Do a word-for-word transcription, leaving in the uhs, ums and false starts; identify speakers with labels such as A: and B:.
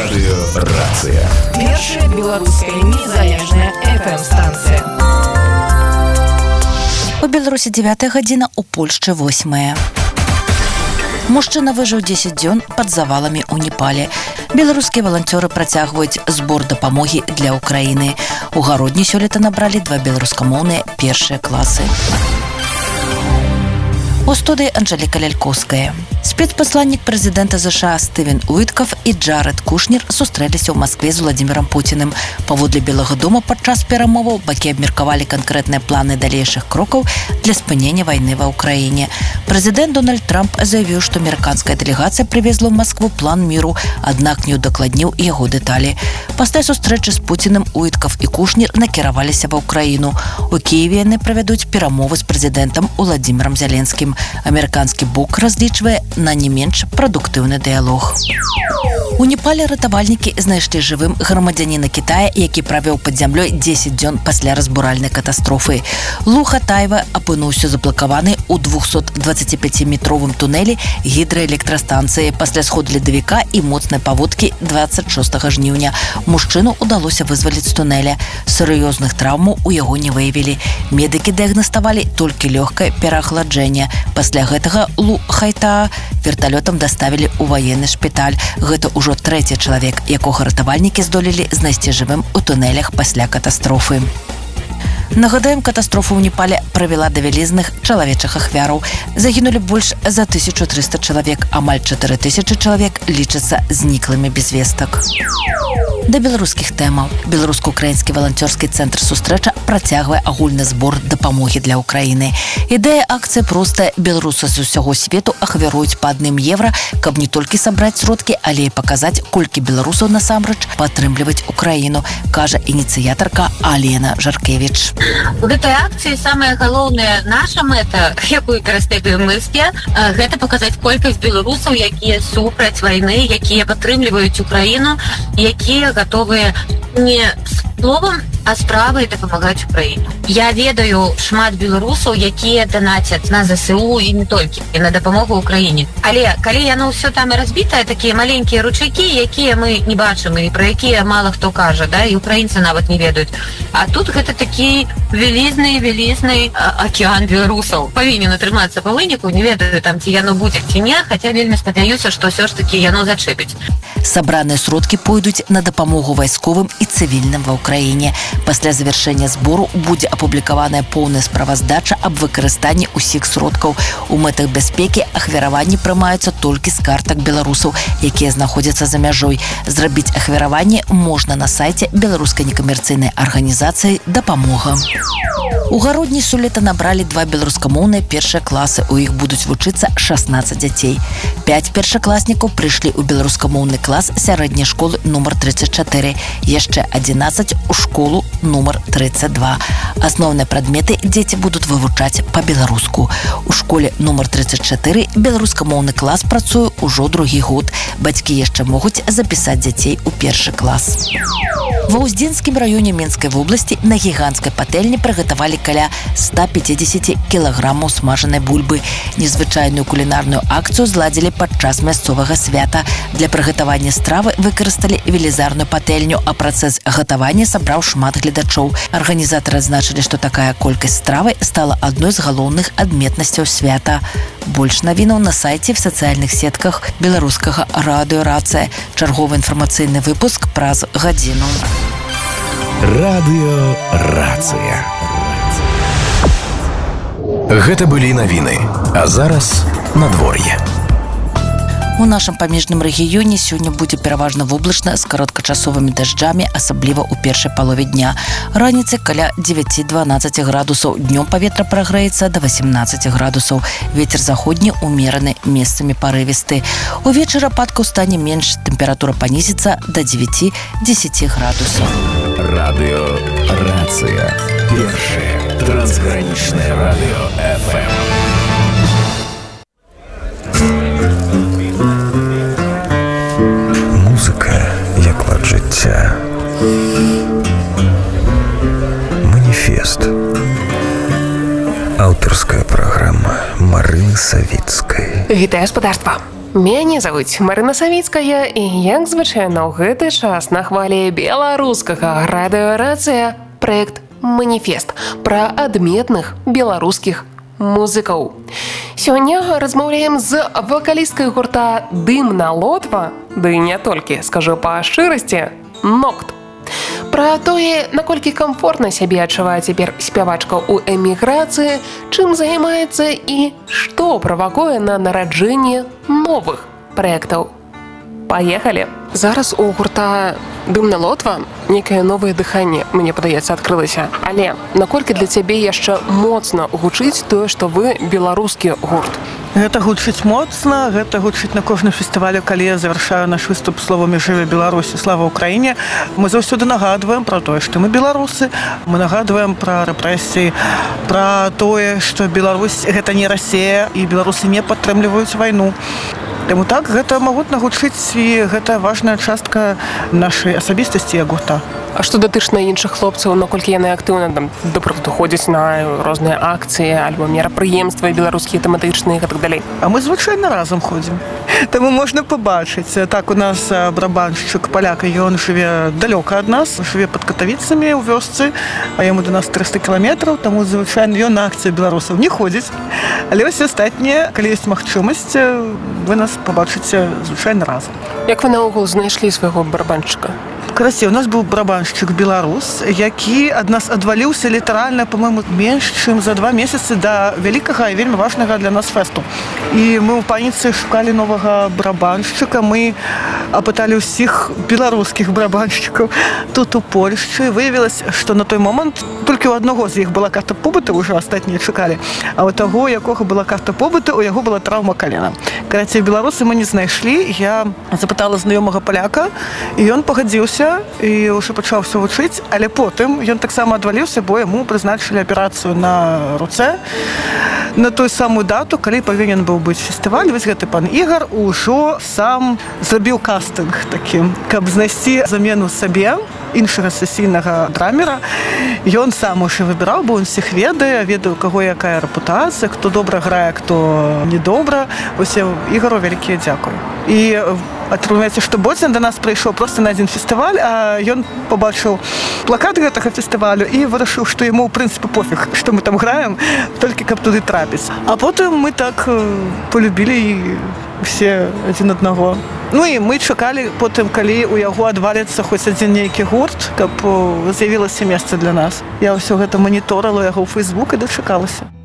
A: Радыёрацыя.
B: Першая беларуская незалежная эф эм-станцыя.
C: У Беларусі дзевятая гадзіна, у Польшчы восьмая. Мужчына выжыў дзесяць дзён пад заваламі ў Непале. Беларускія валанцёры працягваюць збор дапамогі для Украіны. У гародні сёлета набралі два беларускамоўныя першыя класы. У студыі Анжеліка Лялькоўская. Спецпасланнік прэзідэнта ЗША Стывен Уіткаф і Джаред Кушнер сустрэліся ў Маскве з Владзімірам Пуціным. Паводле Белага дома падчас перамоваў бакі абмеркавалі канкрэтныя планы далейшых крокаў для спынення вайны ва ўкраіне. Прэзідэнт Дональд Трамп заявіў, што амерыканская дэлегацыя прывезла ў Маскву план міру, аднак не ўдакладніў яго дэталі. Пасля сустрэчы з Пуціным Уіткаф і Кушнер накіраваліся ва ўкраіну. У Кіеве яны правядуць перамовы з прэзідэнтам Уладзімірам Зяленскім. Амерыканскі бок разлічвае на не менш прадуктыўны дыялог. У Непале ратавальнікі знайшлі жывым грамадзяніна Кітая, які правёў пад зямлёй дзесяць дзён пасля разбуральнай катастрофы. Лу Хатаева апынуўся заблакаваны ў двухсотдваццаціпяціметровым тунэлі гідраэлектрастанцыі пасля сходу ледавіка і моцнай паводкі дваццаць шостага жніўня. Мужчыну ўдалося вызваліць з тунэля. Сур'ёзных траўмаў у яго не выявілі. Медыкі дыягнаставалі толькі лёгкае пераахаладжэнне. Пасля гэтага Лу Хайтаа верталётам даставілі ў ваенны шпіталь. Гэта ўжо трэці чалавек, якога ратавальнікі здолелі знайсці жывым у тунэлях пасля катастрофы. Нагадаем, катастрофа ў Непале прывяла да вялізных чалавечых ахвяраў. Загінулі больш за тысячу трыста чалавек, амаль чатыры тысячы чалавек лічацца зніклымі без вестак. Да беларускіх тэмаў. Беларуска-украінскі валанцёрскі цэнтр «Сустрэча» працягвае агульны збор дапамогі для Украіны. Ідэя акцыі простая. Беларусы з усяго свету ахвяруюць па адным евра, каб не толькі сабраць сродкі, але і паказаць, колькі беларусаў насамрэч падтрымліваць Украіну, кажа ініцыятарка Алена Жаркевіч.
D: У гэтай акцыі самая галоўная наша мэта, якую перастаем мы ўсе, гэта паказаць колькасць беларусаў, якія супраць вайны, якія падтрымліваюць Украіну, якія гатовыя не словам, а справай дапамагаць Украіне. Я ведаю шмат беларусаў, якія данацяць на ЗСУ і не толькі, і на дапамогу Украіне. Але калі яно ўсё там і разбітае, такія маленькія ручайкі, якія мы не бачым і пра якія мала хто кажа, да, і украінцы нават не ведаюць. А тут гэта такі вялізны, вялізны акіян беларусаў. Павінен атрымацца па выніку, не ведаю там, ці яно будзе, ці не, хаця вельмі спадзяюся, што ўсё ж такі яно зачэпіць.
C: Сабраныя сродкі пойдуць на дапамогу вайсковым і цывільным ва ўкраіне. Пасля завяршэння збору будзе апублікаваная поўная справаздача аб выкарыстанні ўсіх сродкаў. У мэтах бяспекі ахвяраванні прымаюцца толькі з картак беларусаў, якія знаходзяцца за мяжой. Зрабіць ахвяраванне можна на сайце беларускай некамерцыйнай арганізацыі «Дапамога». У гародні сёлета набралі два беларускамоўныя першыя класы. У іх будуць вучыцца шаснаццаць дзяцей. Пяць першакласнікаў прыйшлі ў беларускамоўны клас сярэдняй школы нумар трыццаць чатыры, яшчэ адзінаццаць у школу нумар трыццаць два. Асноўныя прадметы дзеці будуць вывучаць па-беларуску. У школе нумар трыццаць чатыры беларускамоўны клас працуе ўжо другі год. Бацькі яшчэ могуць запісаць дзяцей у першы клас. Ва Уздзенскім раёне Менскай вобласці на гіганцкай патэльні прыгатавалі каля ста пяцідзесяці кілаграмаў смажанай бульбы. Незвычайную кулінарную акцыю зладзілі падчас мясцовага свята. Для прыгатавання стравы выкарысталі велізарную патэльню, а працэс гатавання сабраў шмат гледачоў. Арганізатары адзначылі, што такая колькасць стравы стала адной з галоўных адметнасцяў свята. Больш навінаў на сайце в сацыяльных сетках беларускага радыёрацыя. Чарговы інфармацыйны выпуск праз гадзіну.
A: Радыёрацыя. Гэта былі навіны, а зараз надвор'е.
C: У нашым памежным рэгіёне сёння будзе пераважна воблачна з кароткачасовымі дажджамі, асабліва ў першай палове дня. Раніцай каля дзевяці-дванаццаці градусаў, днём паветра прагрэецца да васямнаццаці градусаў. Вецер заходні ўмераны, месцамі парывісты. Увечары ападкаў стане менш, тэмпература панізіцца да дзевяці-дзесяці градусаў.
A: Радыёрацыя. Першае трансгранічнае радыё эф эм.
E: Музыка, як лад жыцця. Маніфест. Аўтарская праграма Марыны Савіцкай.
B: Вітаю, гаспадарства.
F: Мяне завуць Марына Савіцкая, і як звычайна ў гэты час на хвалі беларускага радыёрацыя праект «Маніфест» пра адметных беларускіх музыкаў. Сёння размаўляем з вакалісткай гурта «Дымна Лотва», ды не толькі, скажу па шчырасці, «Нокт». Пра тое, наколькі камфортна сябе адчувае цяпер спявачка ў эміграцыі, чым займаецца і што правакуе на нараджэнне новых праектаў. Паехалі! Зараз у гурта «Дымна Лотва» некае новае дыханне, мне падаецца, адкрылася. Але наколькі для цябе яшчэ моцна гучыць тое, што вы беларускі гурт?
G: Гэта гучыць моцна, гэта гучыць на кожным фестывалю, калі я завяршаю наш выступ словамі «Жыве Беларусь» і «Слава Украіне». Мы заўсёды нагадваем пра тое, што мы беларусы, мы нагадваем пра рэпрэсіі, пра тое, што Беларусь – гэта не Расія, і беларусы не падтрымліваюць вайну. Таму так, гэта магутна гучыць, і гэта важная частка нашай асабістасці як гурта.
F: А што датычна іншых хлопцаў, наколькі яны актыўна, там, да прыкладу, ходзяць на розныя акцыі альбо мерапрыемствы беларускія тэматычныя і так далей?
G: А мы звычайна разам ходзім. Таму можна пабачыць. Так, у нас барабаншчык паляка, ён жыве далёка ад нас, жыве пад Катавіцамі ў вёсцы, а яму да нас трыста кіламетраў, таму звычайна ён на акцыі беларусаў не ходзіць. Але ўсе астатнія, калі ёсць магчымасць, вы нас пабачыце звычайна разам.
F: Як вы наогул знайшлі свайго барабаншчыка?
G: Карасі, у нас быў барабаншчык беларус, які ад нас адваліўся літаральна, па-мойму, менш, чым за два месяцы да вялікага і вельмі важнага для нас фэсту. І мы ў паніцы шукалі новага барабаншчыка, мы апыталі ўсіх беларускіх барабаншчыкаў тут у Польшчы. Выявілася, што на той момант толькі ў аднаго з іх была карта побыту, ўжо астатнія чакалі, а ў таго, якога была карта побыту, у яго была траўма калена. Карацей, беларусы мы не знайшлі, я запытала знаёмага паляка, і ён пагадзіўся і ўжо пачаў ўсё вучыць, але потым ён таксама адваліўся, бо яму прызначылі аперацыю на руцэ на тую самую дату, калі павінен быў быць фестываль. Вось гэты пан Ігар ужо сам зрабіў кастынг такі, каб знайсці замену сабе іншага сесійнага драмера. Ён сам уже выбіраў, бо ён всіх ведае, ведае, у каго якая рэпутацыя, хто добра грае, хто недобра. Вось Ігару вялікія дзякуй. І атрымаецца, што Боцян да нас прыйшоў проста на адзін фестываль, а ён пабачыў плакат гэтага фестывалю і вырашыў, што яму ў прынцыпе пофіг, што мы там граем, толькі каб туды трапіць. А потым мы так полюбілі все адзін аднаго. Ну і мы чакалі потым, калі у яго адваліцца хоць адзін нейкі гурт, каб з'явілася месца для нас. Я ўсё гэта маніторыла яго ў Фейсбук і дачакалася.